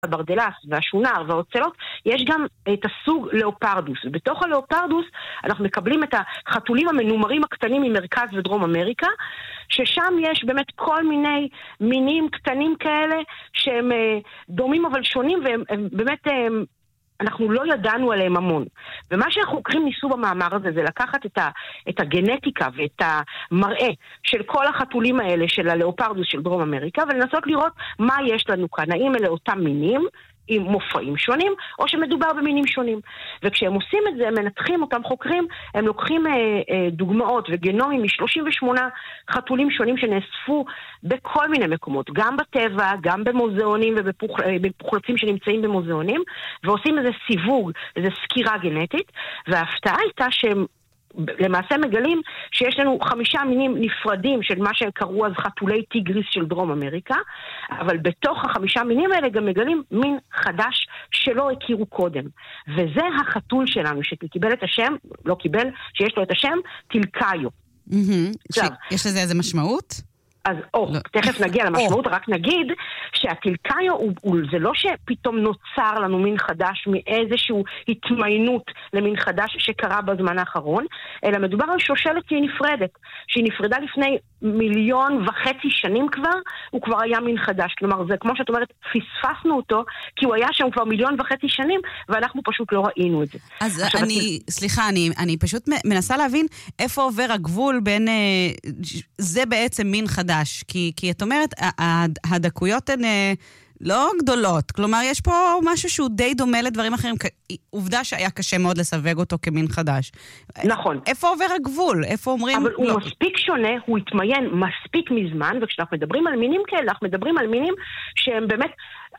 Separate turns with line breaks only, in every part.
הברדלס והשונר והאוצלות, יש גם את הסוג לאופרדוס. ובתוך הלאופרדוס אנחנו מקבלים את החתולים המנומרים הקטנים ממרכז ודרום אמריקה, ששם יש באמת כל מיני מינים קטנים כאלה שהם דומים אבל שונים, והם באמת אנחנו לא ידענו עליהם המון. ומה שהחוקרים ניסו במאמר הזה זה לקחת את הגנטיקה ואת המראה של כל החתולים האלה של הלאופרדוס של דרום אמריקה, ולנסות לראות מה יש לנו כאן, האם אלה אותם מינים עם מופעים שונים, או שמדובר במינים שונים. וכשהם עושים את זה, הם מנתחים אותם חוקרים, הם לוקחים דוגמאות וגנומים מ-38 חתולים שונים שנאספו בכל מיני מקומות, גם בטבע, גם במוזיאונים ובפוחלצים שנמצאים במוזיאונים, ועושים איזה סיווג, איזה סקירה גנטית, וההפתעה הייתה שהם למעשה מגלים שיש לנו 5 מינים נפרדים של מה שקראו אז חתולי טיגריס של דרום אמריקה, אבל בתוך ה5 מינים האלה גם מגלים מין חדש שלא הכירו קודם. וזה החתול שלנו שקיבל את השם, לא קיבל, שיש לו את השם טילקאיו.
יש לזה איזה משמעות?
אז תכף נגיע למשמעות, רק נגיד שהטילקאיו זה לא שפתאום נוצר לנו מין חדש מאיזשהו התמיינות למין חדש שקרה בזמן האחרון, אלא מדובר על שושלת שהיא נפרדת, שהיא נפרדה לפני 1.5 מיליון שנים כבר, הוא כבר היה מין חדש. כלומר, זה כמו שאת אומרת, פספסנו אותו, כי הוא היה שם כבר 1.5 מיליון שנים, ואנחנו פשוט לא ראינו את זה.
אז סליחה, אני פשוט מנסה להבין איפה עובר הגבול בין, זה בעצם מין חדש, כי את אומרת, הדקויות הן לא גדולות, כלומר יש פה משהו שהוא די דומה לדברים אחרים, עובדה שהיה קשה מאוד לסווג אותו כמין חדש.
נכון.
איפה עובר הגבול? איפה אומרים?
אבל הוא מספיק שונה, הוא התמיין מספיק מזמן, וכשאנחנו מדברים על מינים כאלה, אנחנו מדברים על מינים שהם באמת,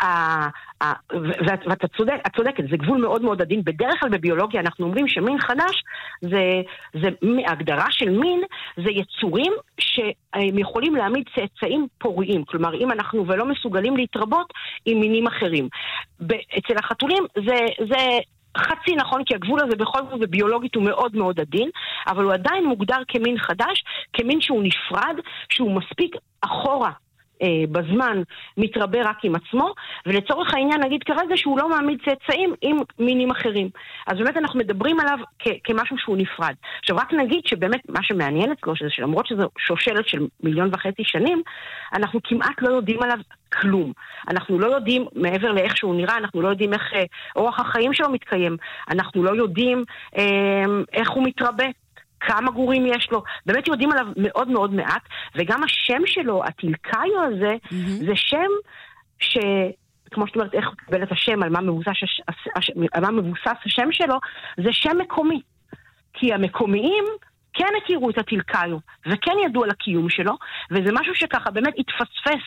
ואת צודקת, זה גבול מאוד מאוד עדין. בדרך כלל בביולוגיה אנחנו אומרים שמין חדש, זה הגדרה של מין, זה יצורים שהם יכולים להעמיד צאצאים פוריים, כלומר אם אנחנו ולא מסוגלים להתרבות עם מינים אחרים. אצל החתולים זה חצי נכון, כי הגבול הזה בכל זאת ביולוגית הוא מאוד מאוד עדין, אבל הוא עדיין מוגדר כמין חדש, כמין שהוא נפרד, שהוא מספיק אחורה בזמן מתרבה רק עם עצמו, ולצורך העניין נגיד כרגע שהוא לא מעמיד צאצאים עם מינים אחרים. אז באמת אנחנו מדברים עליו כמשהו שהוא נפרד. עכשיו רק נגיד שבאמת מה שמעניין אצלו, שלמרות שזו שושלת של 1.5 מיליון שנים, אנחנו כמעט לא יודעים עליו כלום. אנחנו לא יודעים מעבר לאיך שהוא נראה, אנחנו לא יודעים איך אורח החיים שלו מתקיים, אנחנו לא יודעים איך הוא מתרבה, כמה גורים יש לו, באמת יודעים עליו מאוד מאוד מעט, וגם השם שלו, הטילקאיו הזה, זה שם כמו שאת אומרת, איך הוא קיבל את השם, על מה מבוסס השם שלו, זה שם מקומי. כי המקומיים כן הכירו את הטילקאיו, וכן ידעו על הקיום שלו, וזה משהו שככה באמת התפספס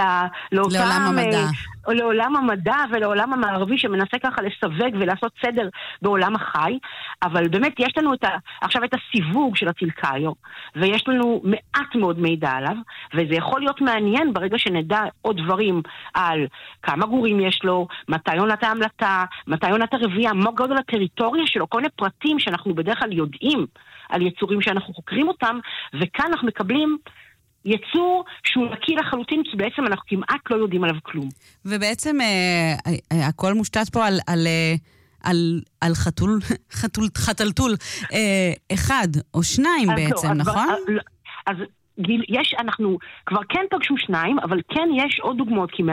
לעולם המדע ולעולם המערבי, שמנסה ככה לסווג ולעשות סדר בעולם החי, אבל באמת יש לנו עכשיו את הסיווג של הטילקאיו, ויש לנו מעט מאוד מידע עליו, וזה יכול להיות מעניין ברגע שנדע עוד דברים על כמה גורים יש לו, מתי עונת ההמלטה, מתי עונת הרבייה, מה גודל הטריטוריה שלו, כל מיני פרטים שאנחנו בדרך כלל יודעים על יצורים שאנחנו חוקרים אותם, וכאן אנחנו מקבלים יצור שהוא נקי לחלוטין, כי בעצם אנחנו כמעט לא יודעים עליו כלום.
ובעצם הכל מושתת פה על חתלתול אחד או שניים בעצם, נכון?
אז אנחנו כבר כן פגשו 2, אבל כן יש עוד דוגמאות, כי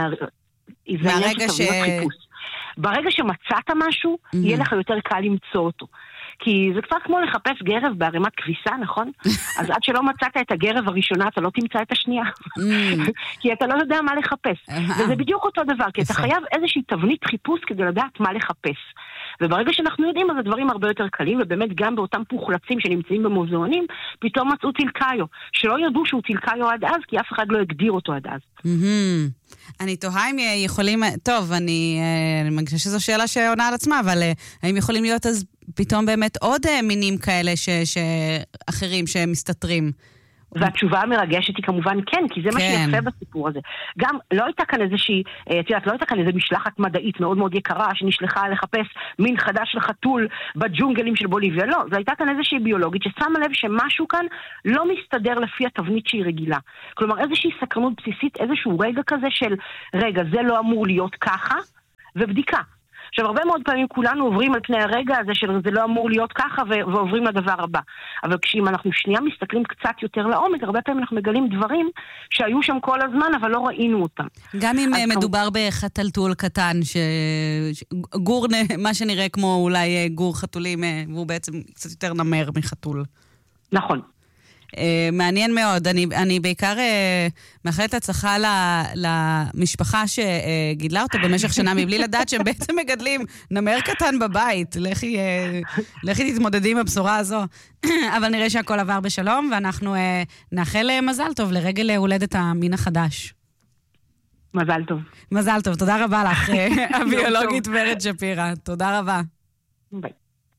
ברגע שמצאת משהו, יהיה לך יותר קל למצוא אותו. כי זה קצת כמו לחפש גרב בערימת כביסה, נכון? אז עד שלא מצאת את הגרב הראשונה, אתה לא תמצא את השנייה. כי אתה לא יודע מה לחפש. וזה בדיוק אותו דבר, כי אתה חייב איזושהי תבנית חיפוש כדי לדעת מה לחפש. וברגע שאנחנו יודעים, אז הדברים הרבה יותר קלים, ובאמת גם באותם פוחלצים שנמצאים במוזיאונים, פתאום מצאו טילקאיו, שלא ידעו שהוא טילקאיו עד אז, כי אף אחד לא הגדיר אותו עד אז.
אני תוהה אם יכולים, טוב, אני מרגישה שזו שאלה שעונה על עצמה, אבל האם יכולים להיות אז פתאום באמת עוד מינים כאלה אחרים שמסתתרים?
והתשובה המרגשת היא כמובן כן, כי זה מה שיפה בסיפור הזה. גם לא הייתה כאן לא הייתה כאן איזו משלחת מדעית מאוד מאוד יקרה, שנשלחה לחפש מין חדש של חתול בג'ונגלים של בוליביה. לא, זו הייתה כאן איזושהי ביולוגית ששמה לב שמשהו כאן לא מסתדר לפי התבנית שהיא רגילה. כלומר, איזושהי סקרנות בסיסית, איזשהו רגע כזה של, רגע, זה לא אמור להיות ככה, ובדיקה. עכשיו, הרבה מאוד פעמים כולנו עוברים על פני הרגע הזה שזה לא אמור להיות ככה ועוברים לדבר הבא. אבל כשאם אנחנו שנייה מסתכלים קצת יותר לעומק, הרבה פעמים אנחנו מגלים דברים שהיו שם כל הזמן, אבל לא ראינו אותם.
גם אם מדובר בחתלתול קטן, גור, מה שנראה כמו אולי גור חתולים, והוא בעצם קצת יותר נמר מחתול.
נכון.
מעניין מאוד. אני בעיקר מאחלת הצלחה למשפחה שגידלה אותו במשך שנה מבלי לדעת שהם בעצם מגדלים נמר קטן בבית. לכי תתמודדי עם הבשורה הזו. אבל נראה שהכל עבר בשלום, ואנחנו נאחל מזל טוב לרגל הולדת המין החדש.
מזל טוב.
מזל טוב. תודה רבה לך, הביולוגית ורד שפירא. תודה רבה.
ביי.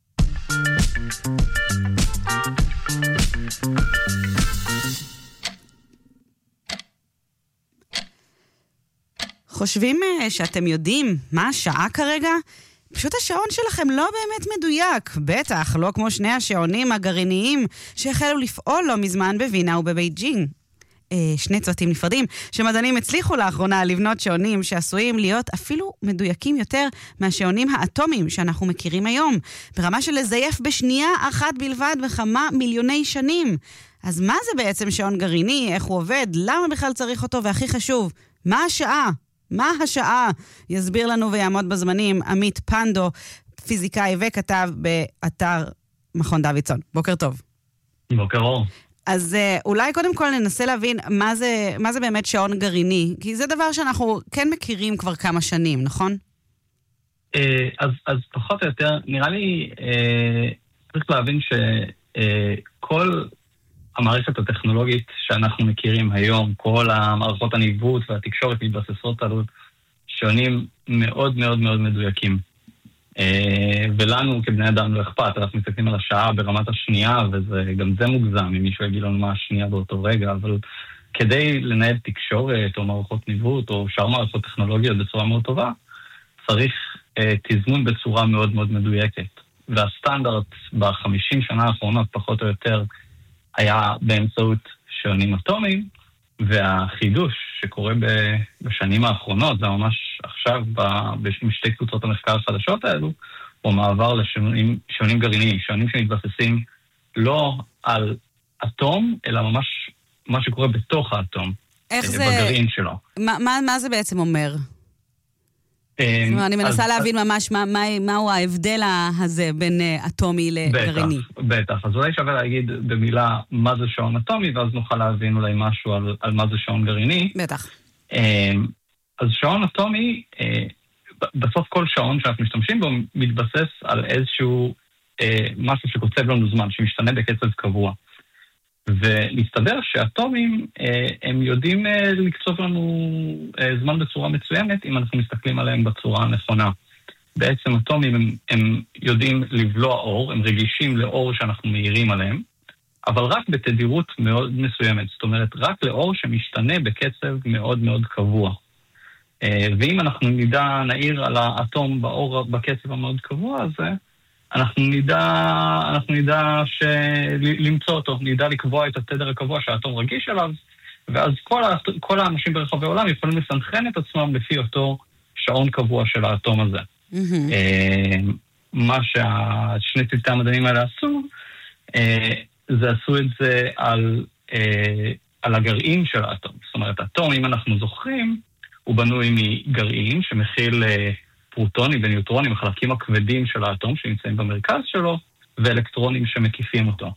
חושבים שאתם יודעים מה השעה כרגע? פשוט השעון שלכם לא באמת מדויק. בטח, לא כמו שני השעונים הגרעיניים שהחלו לפעול לא מזמן בווינה ובבייג'ינג. שני צוותים נפרדים שמדענים הצליחו לאחרונה לבנות שעונים שעשויים להיות אפילו מדויקים יותר מהשעונים האטומיים שאנחנו מכירים היום, ברמה של לזייף בשנייה אחת בלבד וכמה מיליוני שנים. אז מה זה בעצם שעון גרעיני? איך הוא עובד? למה בכלל צריך אותו? והכי חשוב, מה השעה? מה השעה? יסביר לנו ויעמוד בזמנים עמית פנדו, פיזיקאי וכתב באתר מכון דוידסון. בוקר טוב.
בוקר אור.
אז אולי קודם כל ננסה להבין מה זה באמת שעון גרעיני, כי זה דבר שאנחנו כן מכירים כבר כמה שנים, נכון?
אז פחות או יותר, נראה לי צריך להבין שכל המערכת הטכנולוגית שאנחנו מכירים היום, כל המערכות הניווט והתקשורת מתבססות על שעונים מאוד מאוד מאוד מדויקים. ולנו כבני אדם לא אכפת, אנחנו מסתכלים על השעה ברמת השנייה, וגם זה מוגזם, אם מישהו יגיד לנו מה השנייה באותו רגע, אבל כדי לנהל תקשורת או מערכות ניווט או שאר מערכות טכנולוגיות בצורה מאוד טובה, צריך תזמון בצורה מאוד מאוד מדויקת. והסטנדרט ב50 שנה האחרונות פחות או יותר היה באמצעות שעונים אטומיים, והחידוש שקורה בשנים האחרונות, זה ממש עכשיו בשתי קבוצות המחקר החדשות האלו, הוא מעבר לשעונים גרעיניים, שעונים שמתבססים לא על אטום, אלא ממש מה שקורה בתוך האטום, בגרעין שלו.
מה זה בעצם אומר? אני מנסה להבין ממש מהו ההבדל הזה בין אטומי לגרעיני.
בטח. אז אולי שווה להגיד במילה מה זה שעון אטומי, ואז נוכל להבין אולי משהו על מה זה שעון גרעיני.
בטח.
אז שעון אטומי, בסוף כל שעון שאנחנו משתמשים בו מתבסס על איזשהו משהו שקוצב לנו זמן, שמשתנה בקצב קבוע. ולהסתבר שאטומים הם יודעים לקצוב לנו זמן בצורה מצוינת אם אנחנו מסתכלים עליהם בצורה הנכונה. בעצם אטומים הם יודעים לבלוע אור, הם רגישים לאור שאנחנו מאירים עליהם, אבל רק בתדירות מאוד מסוימת, זאת אומרת רק לאור שמשתנה בקצב מאוד מאוד קבוע. ואם אנחנו נעיר על האטום באור בקצב המאוד קבוע הזה, אנחנו נדע למצוא אותו, נדע לקבוע את התדר הקבוע שהאטום רגיש אליו, ואז כל האנשים ברחבי העולם יכולים לסנכרן את עצמם לפי אותו שעון קבוע של האטום הזה. מה שהשני צוותי המדענים האלה עשו, זה עשו את זה על הגרעין של האטום. זאת אומרת, האטום, אם אנחנו זוכרים, הוא בנוי מגרעין שמכיל פרוטונים וניוטרונים, החלקים הכבדים של האטום שנמצאים במרכז שלו, ואלקטרונים שמקיפים אותו.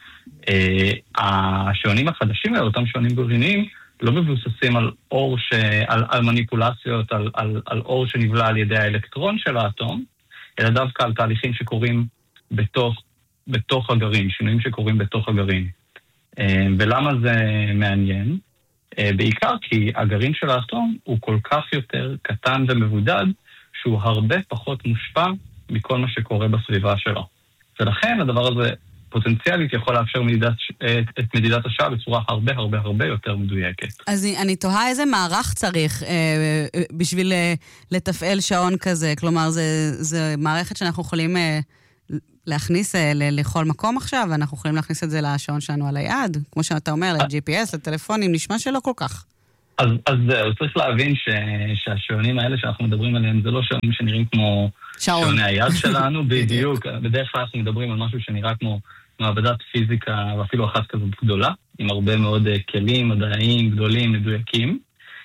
השעונים החדשים האלה, אותם שעונים גרעיניים, לא מבוססים על אור, על מניפולציות, על אור שנבלע על ידי האלקטרון של האטום, אלא דווקא על תהליכים שקורים בתוך הגרעין, שינויים שקורים בתוך הגרעין. ולמה זה מעניין? בעיקר כי הגרעין של האטום הוא כל כך יותר קטן ומבודד, שהוא הרבה פחות מושפע מכל מה שקורה בסביבה שלו. ולכן הדבר הזה פוטנציאלית יכול לאפשר את מדידת השעה בצורה הרבה הרבה הרבה יותר מדויקת.
אז אני תוהה איזה מערך צריך בשביל לתפעל שעון כזה. כלומר, זה מערכת שאנחנו יכולים להכניס לכל מקום עכשיו, ואנחנו יכולים להכניס את זה לשעון שלנו על היד, כמו שאתה אומר, ל-GPS, לטלפונים, נשמע שלא כל כך.
אז זהו, צריך להבין שהשעונים האלה שאנחנו מדברים עליהם, זה לא שעונים שנראים כמו שעוני היד שלנו, בדיוק. בדרך כלל אנחנו מדברים על משהו שנראה כמו מעבדת פיזיקה, ואפילו אחת כזאת גדולה, עם הרבה מאוד כלים מדעיים גדולים, מדויקים.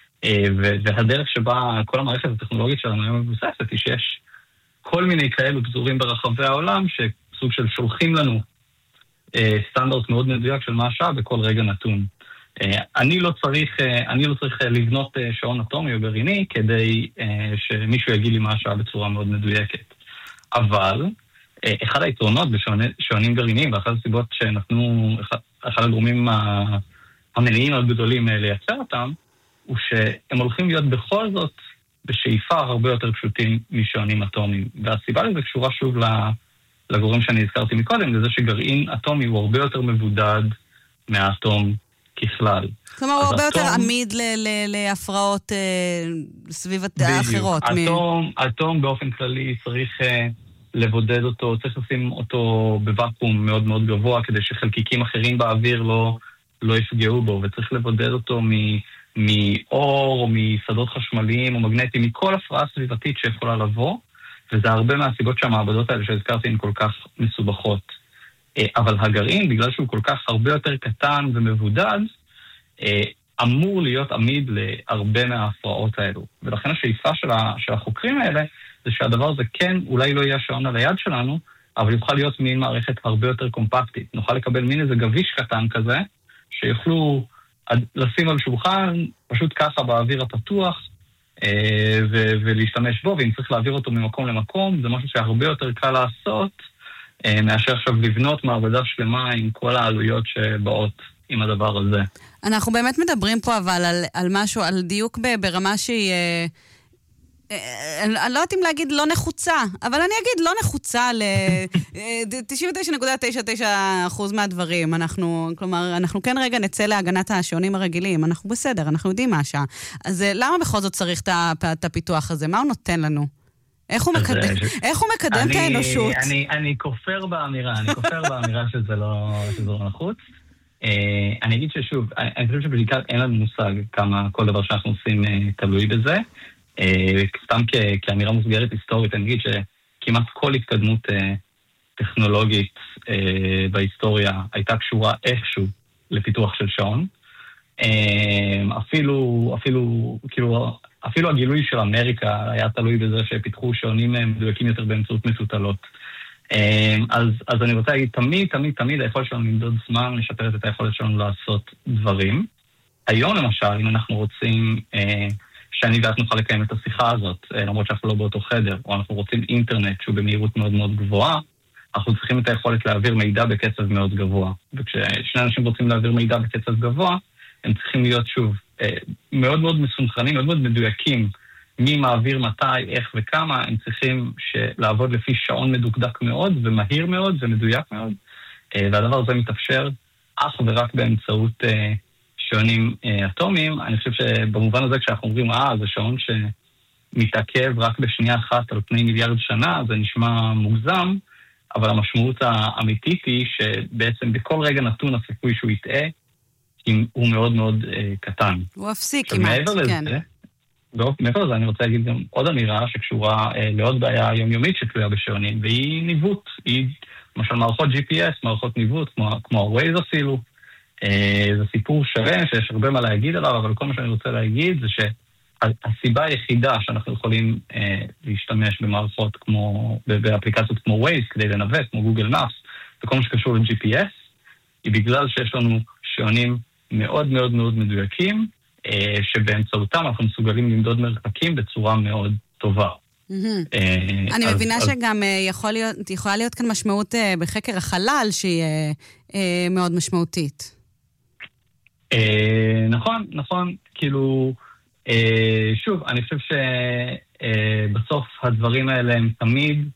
והדרך שבה כל המערכת הטכנולוגית שלנו היום מבוססת, היא שיש כל מיני כאלו פזורים ברחבי העולם, שסוג של שולחים לנו סטנדרט מאוד מדויק של מה השעה בכל רגע נתון. אני לא צריך לבנות שעון אטומי או גרעיני כדי שמישהו יגיד לי מה השעה בצורה מאוד מדויקת. אבל אחד היתרונות בשעונים גרעיניים, ואחת הסיבות שנתנו, אחד הגורמים המניעים הגדולים לייצר אותם, הוא שהם הולכים להיות בכל זאת בשאיפה הרבה יותר פשוטים משעונים אטומיים. והסיבה לזה קשורה שוב לגורם שאני הזכרתי מקודם, לזה שגרעין אטומי הוא הרבה יותר מבודד מהאטום ככלל.
כלומר, הוא הרבה יותר עמיד להפרעות סביבת האחרות.
אטום באופן כללי צריך לבודד אותו, צריך לשים אותו בוואקום מאוד מאוד גבוה, כדי שחלקיקים אחרים באוויר לא יפגעו בו, וצריך לבודד אותו מאור או משדות חשמליים או מגנטיים, מכל הפרעה סביבתית שיכולה לבוא, וזה הרבה מהסיבות שהמעבדות האלה שהזכרתי הן כל כך מסובכות. אבל הגרעין, בגלל שהוא כל כך הרבה יותר קטן ומבודד, אמור להיות עמיד להרבה מההפרעות האלו. ולכן השאיפה של החוקרים האלה, זה שהדבר הזה כן, אולי לא יהיה שעון על היד שלנו, אבל יוכל להיות מין מערכת הרבה יותר קומפקטית. נוכל לקבל מין איזה גביש קטן כזה, שיוכלו לשים על שולחן, פשוט ככה באוויר הפתוח, ולהשתמש בו, ואם צריך להעביר אותו ממקום למקום, זה משהו שהרבה יותר קל לעשות, מאשר עכשיו לבנות מעבדה שלמה עם כל העלויות שבאות עם הדבר הזה.
אנחנו באמת מדברים פה אבל על משהו, על דיוק ברמה שהיא, אני לא יודעת אם להגיד לא נחוצה, אבל אני אגיד לא נחוצה ל-99.99% מהדברים. כלומר, אנחנו כן רגע נצא להגנת השעונים הרגילים, אנחנו בסדר, אנחנו יודעים מה השעה. אז למה בכל זאת צריך את הפיתוח הזה? מה הוא נותן לנו? איך הוא מקדם את האנושות?
אני כופר באמירה, שזה לא נחוץ. אני אגיד ששוב, אני חושב שבדיקת אין לנו מושג כמה כל דבר שאנחנו עושים תלוי בזה. סתם כאמירה מוסגרת היסטורית, אני אגיד שכמעט כל התקדמות טכנולוגית בהיסטוריה הייתה קשורה איכשהו לפיתוח של שעון. אפילו הגילוי של אמריקה היה תלוי בזה שפיתחו שעונים מדויקים יותר באמצעות מטוטלות. אז אני רוצה להגיד, תמיד היכולת שלנו למדוד זמן, לשפר את היכולת שלנו לעשות דברים. היום למשל, אם אנחנו רוצים שאני ואת נוכל לקיים את השיחה הזאת, למרות שאנחנו לא באותו חדר, או אנחנו רוצים אינטרנט שהוא במהירות מאוד מאוד גבוהה, אנחנו צריכים את היכולת להעביר מידע בקצב מאוד גבוה. וכששני אנשים רוצים להעביר מידע בקצב גבוה, הם צריכים להיות שוב מאוד מאוד מסונכרנים, מאוד מאוד מדויקים, מי מעביר מתי, איך וכמה, הם צריכים לעבוד לפי שעון מדוקדק מאוד, ומהיר מאוד ומדויק מאוד, והדבר הזה מתאפשר אך ורק באמצעות שעונים אטומיים. אני חושב שבמובן הזה כשאנחנו אומרים, זה שעון שמתעכב רק בשנייה אחת על פני מיליארד שנה, זה נשמע מוגזם, אבל המשמעות האמיתית היא שבעצם בכל רגע נתון הסיכוי שהוא יטעה, הוא מאוד מאוד קטן.
הוא אפסי כמעט, כן.
מעבר לזה אני רוצה להגיד גם עוד אמירה שקשורה לעוד בעיה יומיומית שתלויה בשעונים, והיא ניווט. היא למשל מערכות GPS, מערכות ניווט, כמו ה-Waze אפילו. זה סיפור שלם שיש הרבה מה להגיד עליו, אבל כל מה שאני רוצה להגיד זה שהסיבה היחידה שאנחנו יכולים להשתמש במערכות באפליקציות כמו Waze כדי לנווט, כמו Google Maps, וכל מה שקשור ל-GPS, היא בגלל שיש לנו שעונים מאוד מאוד מאוד מדויקים, שבאמצעותם אנחנו מסוגלים למדוד מרחקים בצורה מאוד טובה.
אני מבינה שגם יכולה להיות כאן משמעות בחקר החלל שהיא מאוד משמעותית.
נכון, כאילו, שוב, אני חושב שבסוף הדברים האלה הם תמיד,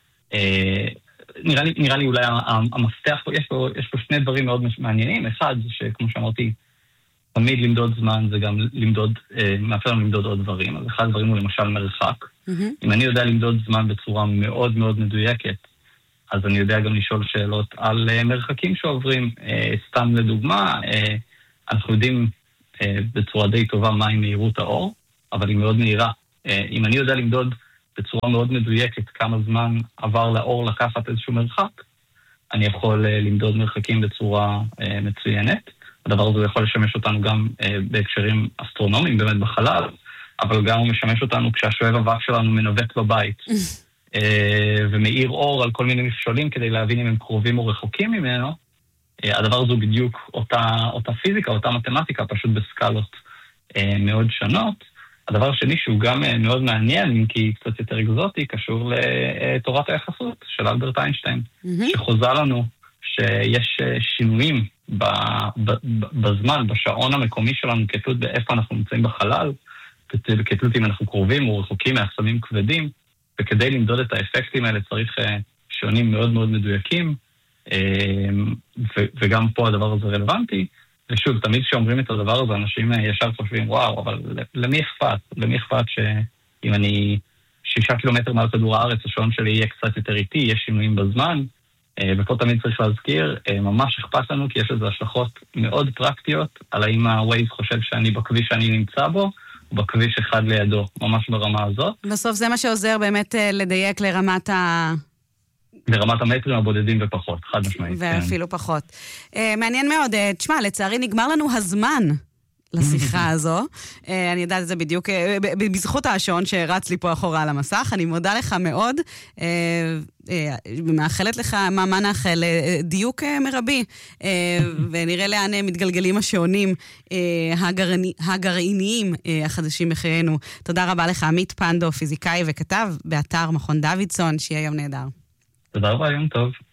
נראה לי אולי המפתח, יש פה שני דברים מאוד מעניינים. אחד, שכמו שאמרתי, תמיד למדוד זמן זה גם מאפשר לנו למדוד עוד דברים. אז אחד הדברים הוא למשל מרחק. אם אני יודע למדוד זמן בצורה מאוד מאוד מדויקת, אז אני יודע גם לשאול שאלות על מרחקים שעוברים. סתם לדוגמה, אנחנו יודעים בצורה די טובה מהי מהירות האור, אבל היא מאוד מהירה. אם אני יודע למדוד בצורה מאוד מדויקת כמה זמן עבר לאור לקחת איזשהו מרחק, אני יכול למדוד מרחקים בצורה מצוינת. הדבר הזה יכול לשמש אותנו גם בהקשרים אסטרונומיים, באמת בחלל, אבל גם הוא משמש אותנו כשהשואב אבק שלנו מנווט בבית, ומאיר אור על כל מיני מכשולים כדי להבין אם הם קרובים או רחוקים ממנו. הדבר הזה הוא בדיוק אותה פיזיקה, אותה מתמטיקה, פשוט בסקלות מאוד שונות. הדבר השני שהוא גם מאוד מעניין, כי קצת יותר אקזוטי, קשור לתורת היחסות של אלברט איינשטיין, שחוזה לנו שיש שינויים בזמן, בשעון המקומי שלנו, כתלות באיפה אנחנו נמצאים בחלל, כתלות אם אנחנו קרובים או רחוקים מאחסמים כבדים, וכדי למדוד את האפקטים האלה צריך שעונים מאוד מאוד מדויקים, וגם פה הדבר הזה רלוונטי. ושוב, תמיד כשאומרים את הדבר הזה, אנשים ישר חושבים, וואו, אבל למי אכפת? למי אכפת שאם אני 6 קילומטר מעל כדור הארץ, השעון שלי יהיה קצת יותר איטי, יש שינויים בזמן, ופה תמיד צריך להזכיר, ממש אכפת לנו, כי יש לזה השלכות מאוד פרקטיות, על האם הווייז חושב שאני בכביש שאני נמצא בו, או בכביש אחד לידו, ממש ברמה הזאת.
בסוף זה מה שעוזר באמת לדייק לרמת
המטרים הבודדים ופחות, חד משמעית.
ואפילו פחות. מעניין מאוד. תשמע, לצערי נגמר לנו הזמן לשיחה הזו. אני יודעת את זה בדיוק בזכות השעון שרץ לי פה אחורה על המסך. אני מודה לך מאוד. מאחלת לך, מה נאחל? דיוק מרבי. ונראה לאן מתגלגלים השעונים הגרעיניים החדשים בחיינו. תודה רבה לך, עמית פנדו, פיזיקאי וכתב באתר מכון דוידסון, שיהיה יום נהדר.
תודה רבה, יום טוב.